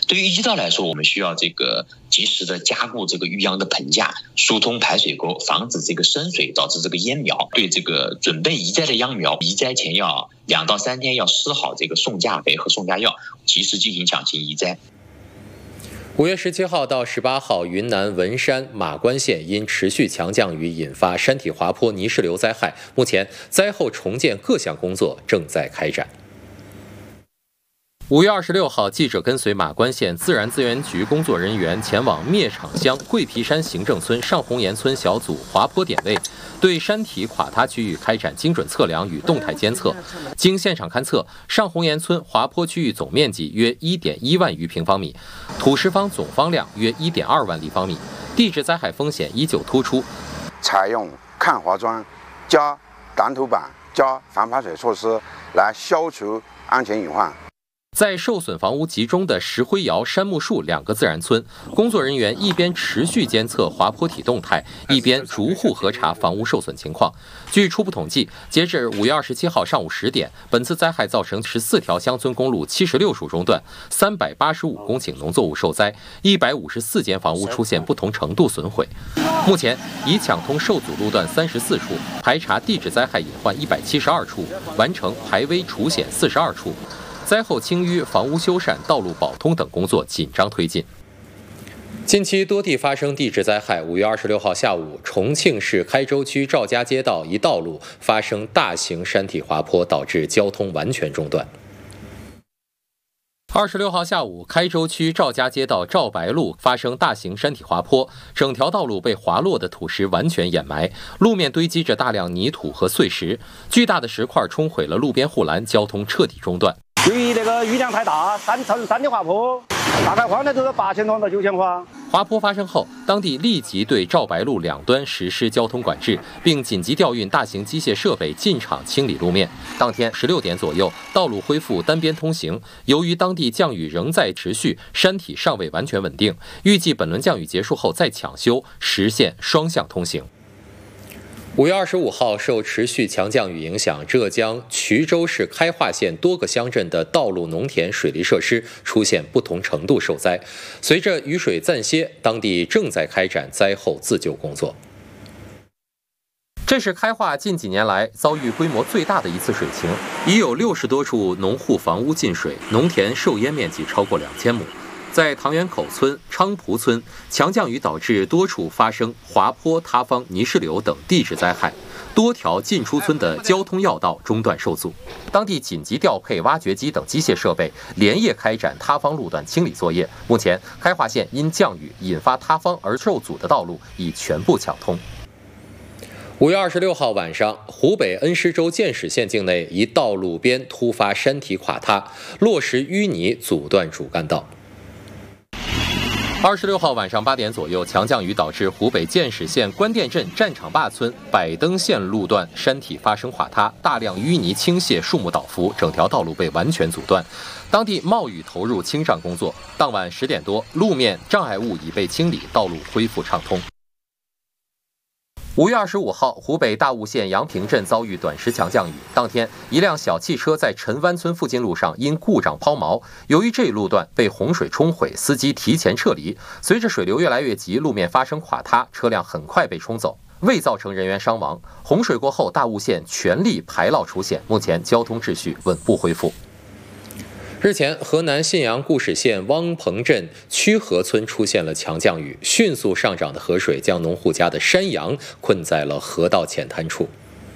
对于鱼稻来说，我们需要这个及时的加固这个育秧的棚架，疏通排水沟，防止这个深水导致这个淹苗。对这个准备移栽的秧苗，移栽前要2到3天要施好这个送架肥和送架药，及时进行抢情移栽。 5月17号到18号，云南文山、马关县因持续强降雨引发山体滑坡泥石流灾害，目前灾后重建各项工作正在开展。5月26号，记者跟随马关县自然资源局工作人员前往灭场乡桂皮山行政村上红岩村小组滑坡点位，对山体垮塌区域开展精准测量与动态监测。经现场勘测，上红岩村滑坡区域总面积约1.1万余平方米，土石方总方量约1.2万立方米，地质灾害风险依旧突出。 采用抗滑桩加挡土板加防排水措施来消除安全隐患。 在受损房屋集中的石灰窑、杉木树2个自然村，工作人员一边持续监测滑坡体动态，一边逐户核查房屋受损情况。据初步统计，截至5月27号上午10点，本次灾害造成14条乡村公路76处中断，385公顷农作物受灾，154间房屋出现不同程度损毁。目前已抢通受阻路段34处，排查地质灾害隐患172处，完成排危除险42处。灾后清淤、房屋修缮、道路保通等工作紧张推进。近期多地发生地质灾害。5月26号下午，重庆市开州区赵家街道一道路发生大型山体滑坡，导致交通完全中断。26号下午，开州区赵家街道赵白路发生大型山体滑坡，整条道路被滑落的土石完全掩埋，路面堆积着大量泥土和碎石，巨大的石块冲毁了路边护栏，交通彻底中断。 由于那个雨量太大，山体滑坡，大概花了都是8000多到9000花。 滑坡发生后，当地立即对赵白路2端实施交通管制，并紧急调运大型机械设备进场清理路面。当天16点左右，道路恢复单边通行。由于当地降雨仍在持续，山体尚未完全稳定，预计本轮降雨结束后再抢修，实现双向通行。5月25号，受持续强降雨影响，浙江衢州市开化县多个乡镇的道路、农田、水利设施出现不同程度受灾。随着雨水暂歇，当地正在开展灾后自救工作。这是开化近几年来遭遇规模最大的一次水情，已有60多处农户房屋进水，农田受淹面积超过2000亩。在唐园口村、昌蒲村，强降雨导致多处发生滑坡、塌方、泥石流等地质灾害，多条进出村的交通要道中断受阻。当地紧急调配挖掘机等机械设备，连夜开展塌方路段清理作业。目前，开化县因降雨引发塌方而受阻的道路已全部抢通。5月26号晚上，湖北恩施州建始县境内一道路边突发山体垮塌，落石淤泥阻断主干道。26号晚上8点左右，强降雨导致湖北建始县关店镇战场坝村百登线路段山体发生垮塌，大量淤泥倾泻，树木倒伏，整条道路被完全阻断。当地冒雨投入清障工作。当晚10点多，路面障碍物已被清理，道路恢复畅通。5月25号，湖北大悟县阳平镇遭遇短时强降雨。当天，一辆小汽车在陈湾村附近路上因故障抛锚，由于这一路段被洪水冲毁，司机提前撤离。随着水流越来越急，路面发生垮塌，车辆很快被冲走，未造成人员伤亡。洪水过后，大悟县全力排涝除险，目前交通秩序稳步恢复。日前，河南信阳固始县汪棚镇曲河村出现了强降雨，迅速上涨的河水将农户家的山羊困在了河道浅滩处。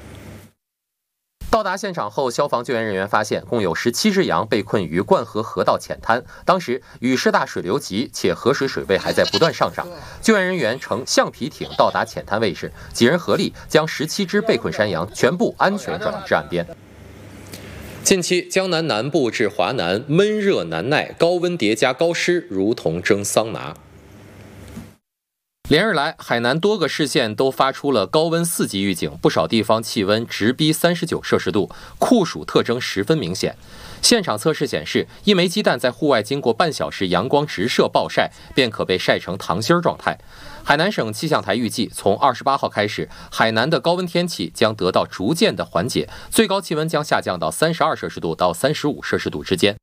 到达现场后，消防救援人员发现共有17只羊被困于灌河河道浅滩，当时雨势大，水流急，且河水水位还在不断上涨。救援人员乘橡皮艇到达浅滩位置，几人合力将17只被困山羊全部安全转移至岸边。近期，江南南部至华南闷热难耐，高温叠加高湿，如同蒸桑拿。连日来，海南多个市县都发出了高温4级预警，不少地方气温直逼39摄氏度，酷暑特征十分明显。现场测试显示，一枚鸡蛋在户外经过半小时阳光直射暴晒，便可被晒成糖心儿状态。海南省气象台预计，从28号开始，海南的高温天气将得到逐渐的缓解，最高气温将下降到32摄氏度到35摄氏度之间。